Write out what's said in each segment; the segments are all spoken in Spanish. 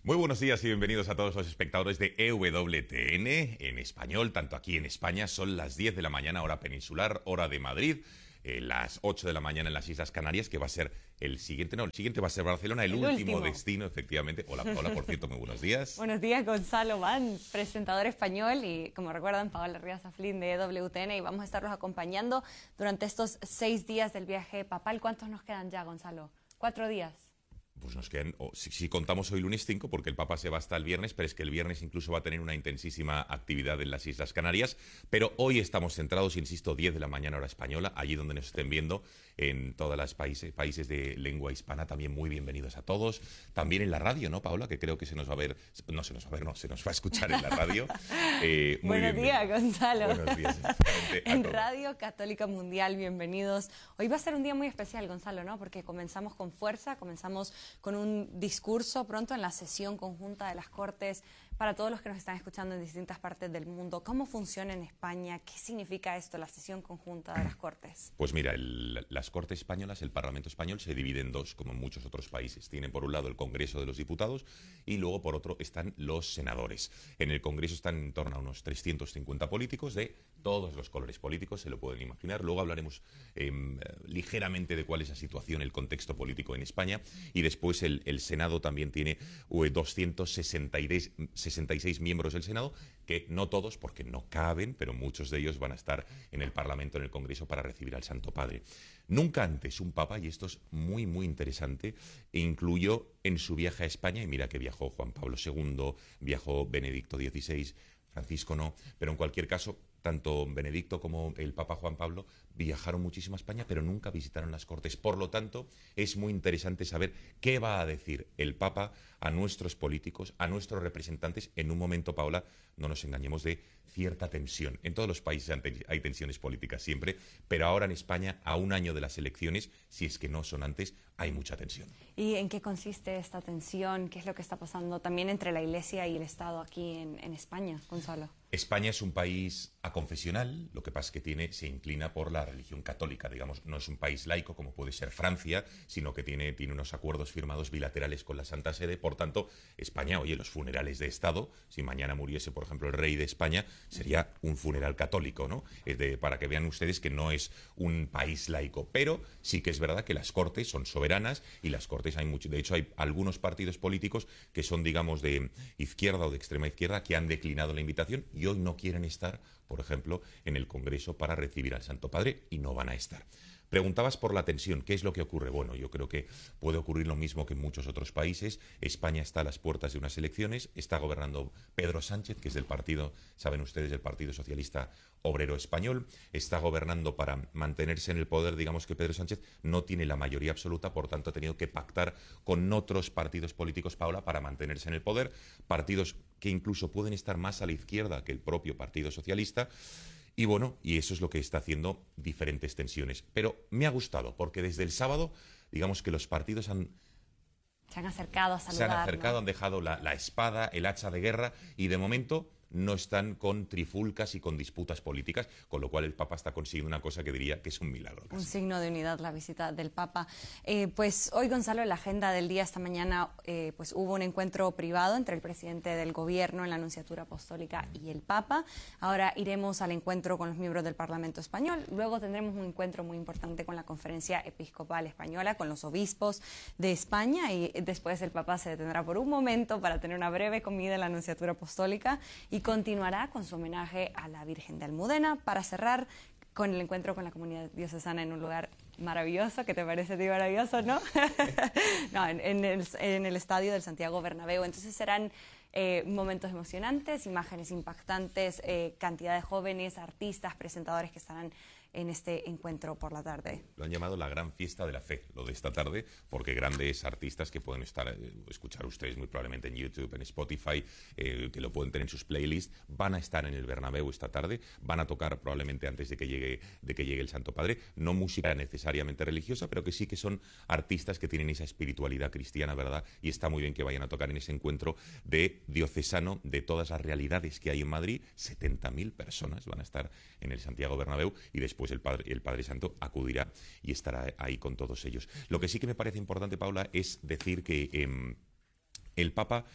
Muy buenos días y bienvenidos a todos los espectadores de EWTN en español, tanto aquí en España. Son las 10 de la mañana, hora peninsular, hora de Madrid. Las 8 de la mañana en las Islas Canarias, que va a ser el siguiente va a ser Barcelona, el último destino, efectivamente. Hola, Paola, por cierto, muy buenos días. Buenos días, Gonzalo Vans, presentador español, y como recuerdan, Paola Rivas Aflin de EWTN, y vamos a estarlos acompañando durante estos 6 días del viaje papal. ¿Cuántos nos quedan ya, Gonzalo? 4 días. Pues nos quedan, si contamos hoy lunes 5, porque el Papa se va hasta el viernes, pero es que el viernes incluso va a tener una intensísima actividad en las Islas Canarias. Pero hoy estamos centrados, insisto, 10 de la mañana hora española, allí donde nos estén viendo, en todos los países de lengua hispana. También muy bienvenidos a todos. También en la radio, ¿no, Paola? Que creo que se nos va a ver, se nos va a escuchar en la radio. Buenos días, Gonzalo. Buenos días. En Radio Católica Mundial, bienvenidos. Hoy va a ser un día muy especial, Gonzalo, ¿no? Porque comenzamos con fuerza, comenzamos con un discurso pronto en la sesión conjunta de las Cortes. Para todos los que nos están escuchando en distintas partes del mundo, ¿cómo funciona en España? ¿Qué significa esto, la sesión conjunta de las Cortes? Pues mira, las Cortes españolas, el Parlamento español, se divide en dos, como en muchos otros países. Tienen por un lado el Congreso de los Diputados y luego por otro están los senadores. En el Congreso están en torno a unos 350 políticos de todos los colores políticos, se lo pueden imaginar. Luego hablaremos ligeramente de cuál es la situación, el contexto político en España. Y después el Senado también tiene 266 miembros del Senado, que no todos, porque no caben, pero muchos de ellos van a estar en el Parlamento, en el Congreso, para recibir al Santo Padre. Nunca antes un Papa, y esto es muy, muy interesante, incluyó en su viaje a España, y mira que viajó Juan Pablo II, viajó Benedicto XVI, Francisco no, pero en cualquier caso, tanto Benedicto como el Papa Juan Pablo viajaron muchísimo a España, pero nunca visitaron las Cortes. Por lo tanto, es muy interesante saber qué va a decir el Papa a nuestros políticos, a nuestros representantes, en un momento, Paola, no nos engañemos, de cierta tensión. En todos los países hay tensiones políticas siempre, pero ahora en España, a un año de las elecciones, si es que no son antes, hay mucha tensión. ¿Y en qué consiste esta tensión? ¿Qué es lo que está pasando también entre la Iglesia y el Estado aquí en España, Gonzalo? España es un país aconfesional, lo que pasa es que se inclina por la religión católica, digamos, no es un país laico como puede ser Francia, sino que tiene unos acuerdos firmados bilaterales con la Santa Sede. Por tanto, España, oye, los funerales de Estado, si mañana muriese, por ejemplo, el rey de España, sería un funeral católico, ¿no? Para que vean ustedes que no es un país laico, pero sí que es verdad que las Cortes son soberanas y las Cortes de hecho hay algunos partidos políticos que son, digamos, de izquierda o de extrema izquierda que han declinado la invitación y hoy no quieren estar, por ejemplo, en el Congreso para recibir al Santo Padre, y no van a estar. Preguntabas por la tensión, ¿qué es lo que ocurre? Bueno, yo creo que puede ocurrir lo mismo que en muchos otros países. España está a las puertas de unas elecciones, está gobernando Pedro Sánchez, que es del partido, saben ustedes, del Partido Socialista Obrero Español, está gobernando para mantenerse en el poder. Digamos que Pedro Sánchez no tiene la mayoría absoluta, por tanto ha tenido que pactar con otros partidos políticos, Paula, para mantenerse en el poder, partidos que incluso pueden estar más a la izquierda que el propio Partido Socialista. Y bueno, y eso es lo que está haciendo diferentes tensiones. Pero me ha gustado, porque desde el sábado, digamos que los partidos se han acercado a saludar. Se han acercado, ¿no? Han dejado la espada, el hacha de guerra, y de momento no están con trifulcas y con disputas políticas, con lo cual el Papa está consiguiendo una cosa que diría que es un milagro. Un signo de unidad, la visita del Papa. Pues hoy, Gonzalo, en la agenda del día, esta mañana, pues hubo un encuentro privado entre el presidente del gobierno en la Nunciatura Apostólica y el Papa. Ahora iremos al encuentro con los miembros del Parlamento español. Luego tendremos un encuentro muy importante con la Conferencia Episcopal Española, con los obispos de España, y después el Papa se detendrá por un momento para tener una breve comida en la Nunciatura Apostólica y continuará con su homenaje a la Virgen de Almudena para cerrar con el encuentro con la comunidad diocesana en un lugar maravilloso. ¿Qué te parece, tío? Maravilloso, ¿no? No, en el estadio del Santiago Bernabéu. Entonces serán momentos emocionantes, imágenes impactantes, cantidad de jóvenes, artistas, presentadores que estarán en este encuentro por la tarde. Lo han llamado la gran fiesta de la fe, lo de esta tarde, porque grandes artistas que pueden escuchar ustedes muy probablemente en YouTube, en Spotify, que lo pueden tener en sus playlists, van a estar en el Bernabéu esta tarde, van a tocar probablemente antes de que llegue el Santo Padre, no música necesariamente religiosa, pero que sí que son artistas que tienen esa espiritualidad cristiana, ¿verdad? Y está muy bien que vayan a tocar en ese encuentro de diocesano de todas las realidades que hay en Madrid. 70.000 personas van a estar en el Santiago Bernabéu, y después el Padre Santo acudirá y estará ahí con todos ellos. Lo que sí que me parece importante, Paula, es decir que el Papa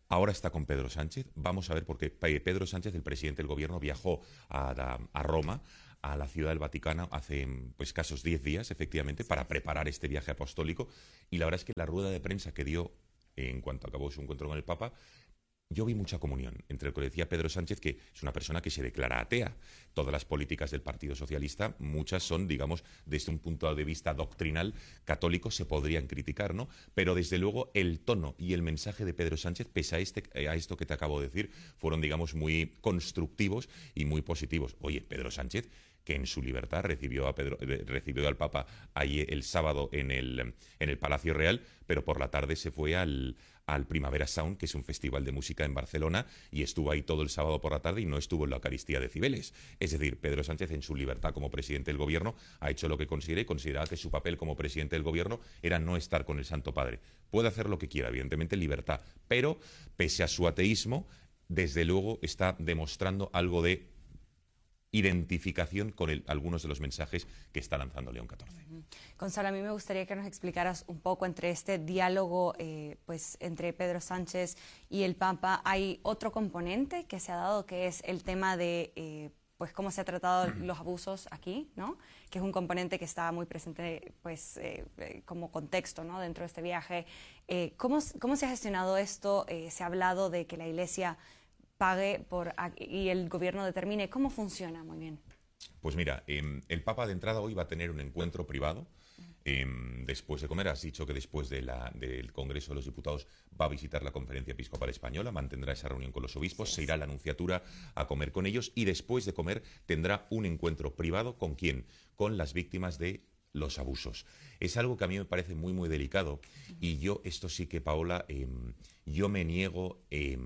Ahora está con Pedro Sánchez. Vamos a ver, porque Pedro Sánchez, el presidente del gobierno, viajó a Roma, a la Ciudad del Vaticano, hace pues escasos 10 días, efectivamente, para preparar este viaje apostólico. Y la verdad es que la rueda de prensa que dio en cuanto acabó su encuentro con el Papa, yo vi mucha comunión entre lo que decía Pedro Sánchez, que es una persona que se declara atea. Todas las políticas del Partido Socialista, muchas son, digamos, desde un punto de vista doctrinal católico, se podrían criticar, ¿no? Pero desde luego el tono y el mensaje de Pedro Sánchez, pese a esto que te acabo de decir, fueron, digamos, muy constructivos y muy positivos. Oye, Pedro Sánchez, que en su libertad recibió al Papa ahí el sábado en el Palacio Real, pero por la tarde se fue al Primavera Sound, que es un festival de música en Barcelona, y estuvo ahí todo el sábado por la tarde y no estuvo en la Eucaristía de Cibeles. Es decir, Pedro Sánchez, en su libertad como presidente del gobierno, ha hecho lo que considera y consideraba que su papel como presidente del gobierno era no estar con el Santo Padre. Puede hacer lo que quiera, evidentemente libertad, pero pese a su ateísmo, desde luego está demostrando algo de identificación con algunos de los mensajes que está lanzando León XIV. Gonzalo, a mí me gustaría que nos explicaras un poco entre este diálogo pues entre Pedro Sánchez y el Papa. Hay otro componente que se ha dado, que es el tema de pues cómo se ha tratado los abusos aquí, ¿no? Que es un componente que está muy presente pues como contexto, ¿no? Dentro de este viaje. ¿Cómo se ha gestionado esto? Se ha hablado de que la Iglesia pague y el gobierno determine. ¿Cómo funciona? Muy bien. Pues mira, el Papa de entrada hoy va a tener un encuentro privado después de comer. Has dicho que después del Congreso de los Diputados va a visitar la Conferencia Episcopal Española, mantendrá esa reunión con los obispos, se irá a la Anunciatura a comer con ellos y después de comer tendrá un encuentro privado. ¿Con quién? Con las víctimas de los abusos. Es algo que a mí me parece muy, muy delicado y yo, esto sí que, Paola, yo me niego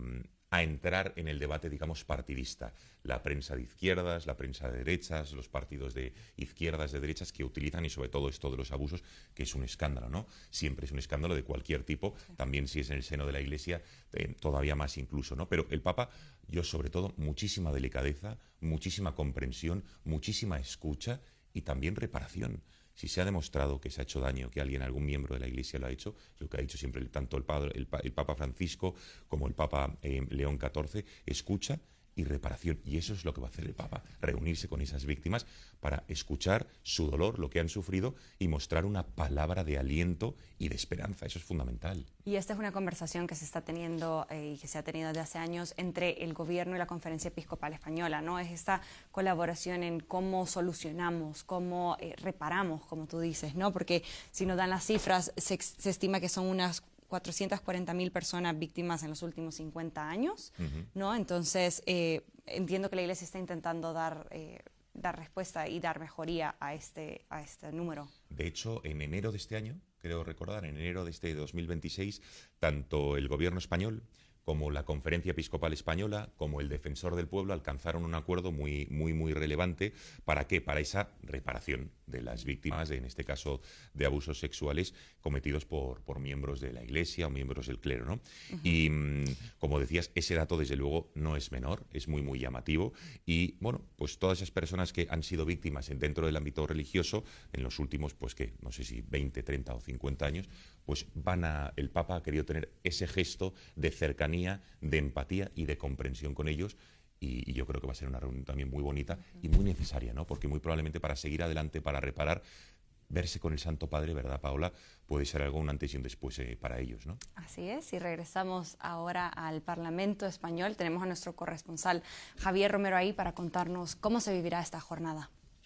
a entrar en el debate, digamos, partidista. La prensa de izquierdas, la prensa de derechas, los partidos de izquierdas, de derechas, que utilizan, y sobre todo esto de los abusos, que es un escándalo, ¿no? Siempre es un escándalo de cualquier tipo, también si es en el seno de la Iglesia, todavía más incluso, ¿no? Pero el Papa, yo sobre todo, muchísima delicadeza, muchísima comprensión, muchísima escucha y también reparación. Si se ha demostrado que se ha hecho daño, que algún miembro de la Iglesia lo ha hecho, lo que ha dicho siempre tanto el Papa Francisco como el Papa León XIV, escucha y reparación. Y eso es lo que va a hacer el Papa, reunirse con esas víctimas para escuchar su dolor, lo que han sufrido, y mostrar una palabra de aliento y de esperanza. Eso es fundamental. Y esta es una conversación que se está teniendo y que se ha tenido desde hace años entre el gobierno y la Conferencia Episcopal Española, ¿no? Es esta colaboración en cómo solucionamos, cómo reparamos, como tú dices, ¿no? Porque si nos dan las cifras, se estima que son unas 440.000 personas víctimas en los últimos 50 años, ¿no? Entonces, entiendo que la Iglesia está intentando dar respuesta y dar mejoría a este número. De hecho, en enero de este año, creo recordar, en enero de este 2026, tanto el gobierno español como la Conferencia Episcopal Española, como el Defensor del Pueblo, alcanzaron un acuerdo muy, muy, muy relevante. ¿Para qué? Para esa reparación de las víctimas, en este caso de abusos sexuales cometidos por miembros de la Iglesia o miembros del clero, ¿no? Y, como decías, ese dato, desde luego, no es menor, es muy, muy llamativo. Y, bueno, pues todas esas personas que han sido víctimas dentro del ámbito religioso, en los últimos, pues que no sé si 20, 30 o 50 años, pues el Papa ha querido tener ese gesto de cercanía, de empatía y de comprensión con ellos. Y yo creo que va a ser una reunión también muy bonita y muy necesaria, ¿no? Porque muy probablemente para seguir adelante, para reparar, verse con el Santo Padre, ¿verdad, Paola? Puede ser algo un antes y un después para ellos, ¿no? Así es, y regresamos ahora al Parlamento Español. Tenemos a nuestro corresponsal Javier Romero ahí para contarnos cómo se vivirá esta jornada.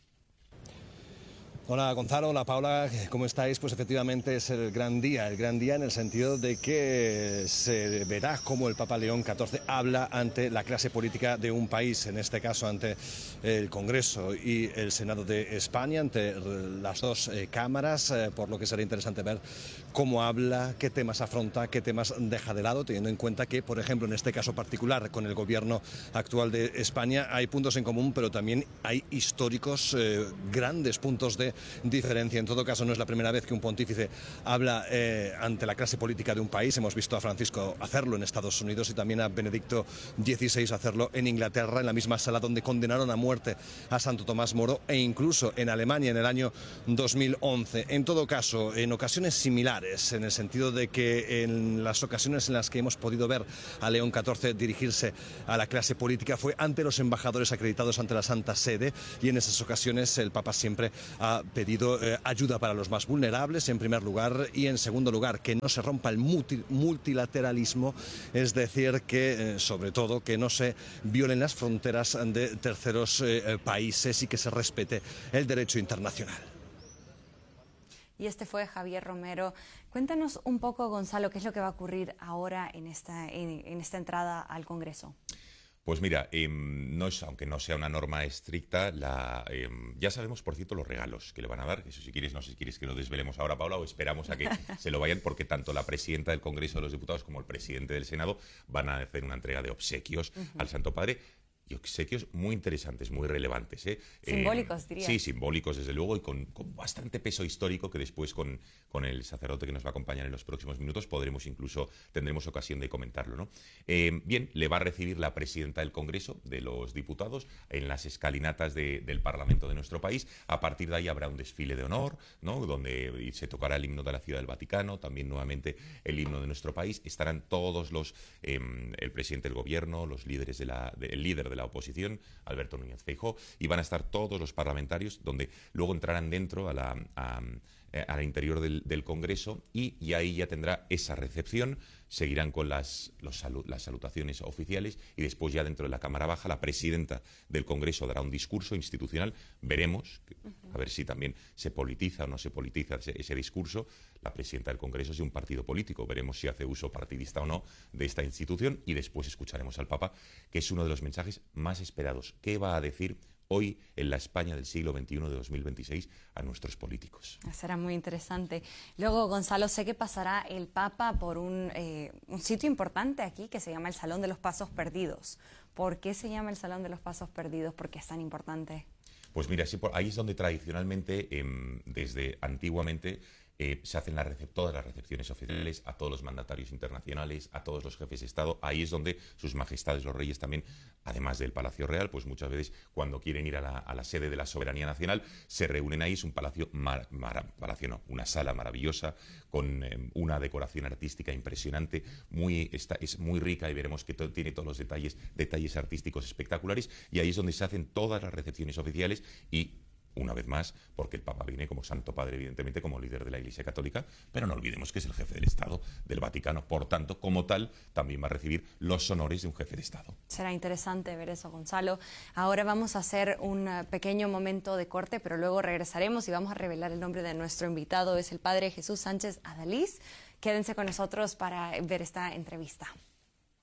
Hola Gonzalo, hola Paula, ¿cómo estáis? Pues efectivamente es el gran día en el sentido de que se verá cómo el Papa León XIV habla ante la clase política de un país, en este caso ante el Congreso y el Senado de España, ante las dos cámaras, por lo que será interesante ver cómo habla, qué temas afronta, qué temas deja de lado, teniendo en cuenta que, por ejemplo, en este caso particular con el gobierno actual de España hay puntos en común, pero también hay históricos grandes puntos de diferencia. En todo caso, no es la primera vez que un pontífice habla ante la clase política de un país. Hemos visto a Francisco hacerlo en Estados Unidos y también a Benedicto XVI hacerlo en Inglaterra, en la misma sala donde condenaron a muerte a Santo Tomás Moro, e incluso en Alemania en el año 2011. En todo caso, en ocasiones similares, dispares, en el sentido de que en las ocasiones en las que hemos podido ver a León XIV dirigirse a la clase política fue ante los embajadores acreditados ante la Santa Sede, y en esas ocasiones el Papa siempre ha pedido ayuda para los más vulnerables, en primer lugar, y en segundo lugar, que no se rompa el multilateralismo, es decir, que sobre todo que no se violen las fronteras de terceros países y que se respete el derecho internacional. Y este fue Javier Romero. Cuéntanos un poco, Gonzalo, qué es lo que va a ocurrir ahora en esta entrada al Congreso. Pues mira, aunque no sea una norma estricta, ya sabemos, por cierto, los regalos que le van a dar. Eso, si quieres, no sé si quieres que lo desvelemos ahora, Paula, o esperamos a que se lo vayan, porque tanto la presidenta del Congreso de los Diputados como el presidente del Senado van a hacer una entrega de obsequios al Santo Padre. Y obsequios muy interesantes, muy relevantes. Simbólicos, diría. Sí, simbólicos, desde luego, y con bastante peso histórico, que después con el sacerdote que nos va a acompañar en los próximos minutos tendremos ocasión de comentarlo, ¿no? Bien, le va a recibir la presidenta del Congreso de los Diputados en las escalinatas del Parlamento de nuestro país. A partir de ahí habrá un desfile de honor, ¿no?, donde se tocará el himno de la Ciudad del Vaticano, también nuevamente el himno de nuestro país. Estarán todos el presidente del Gobierno, los líderes el líder de la oposición, Alberto Núñez Feijóo, y van a estar todos los parlamentarios, donde luego entrarán dentro al interior del Congreso, y ahí ya tendrá esa recepción. Seguirán con las salutaciones oficiales, y después ya dentro de la Cámara Baja la presidenta del Congreso dará un discurso institucional. Veremos, a ver si también se politiza o no se politiza ese discurso. La presidenta del Congreso es de un partido político, veremos si hace uso partidista o no de esta institución, y después escucharemos al Papa, que es uno de los mensajes más esperados. ¿Qué va a decir hoy en la España del siglo XXI de 2026 a nuestros políticos? Será muy interesante. Luego, Gonzalo, sé que pasará el Papa por un sitio importante aquí que se llama el Salón de los Pasos Perdidos. ¿Por qué se llama el Salón de los Pasos Perdidos? ¿Por qué es tan importante? Pues mira, sí, ahí es donde tradicionalmente, desde antiguamente, se hacen todas las recepciones oficiales a todos los mandatarios internacionales, a todos los jefes de Estado. Ahí es donde sus majestades, los reyes, también, además del Palacio Real, pues muchas veces cuando quieren ir a la sede de la soberanía nacional, se reúnen ahí. Es un palacio, una sala maravillosa, con una decoración artística impresionante, es muy rica, y veremos que tiene todos los detalles artísticos espectaculares, y ahí es donde se hacen todas las recepciones oficiales. Y una vez más, porque el Papa viene como Santo Padre, evidentemente, como líder de la Iglesia Católica, pero no olvidemos que es el jefe del Estado del Vaticano. Por tanto, como tal, también va a recibir los honores de un jefe de Estado. Será interesante ver eso, Gonzalo. Ahora vamos a hacer un pequeño momento de corte, pero luego regresaremos y vamos a revelar el nombre de nuestro invitado. Es el Padre Jesús Sánchez Adalís. Quédense con nosotros para ver esta entrevista.